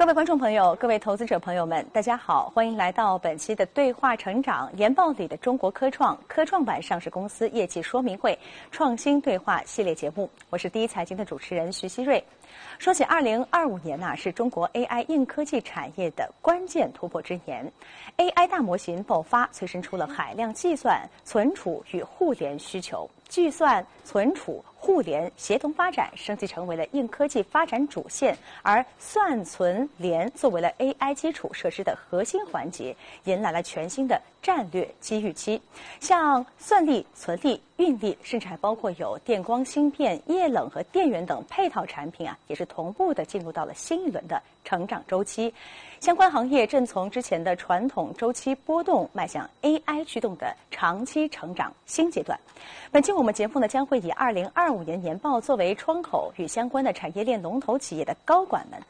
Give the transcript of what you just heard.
各位观众朋友，各位投资者朋友们，大家好，欢迎来到本期的对话成长研报里的中国科创板上市公司业绩说明会创新对话系列节目，我是第一财经的主持人徐希瑞。说起2025年是中国 AI 硬科技产业的关键突破之年 ，AI 大模型爆发，催生出了海量计算、存储与互联需求。计算、存储、互联协同发展，升级成为了硬科技发展主线，而算、存、联作为了 AI 基础设施的核心环节，迎来了全新的战略机遇期。像算力、存力、运力，甚至还包括有电光芯片、液冷和电源等配套产品也是同步的进入到了新一轮的成长周期。相关行业正从之前的传统周期波动，迈向 AI 驱动的长期成长新阶段。本期我们节目呢，将会以2025年年报作为窗口，与相关的产业链龙头企业的高管们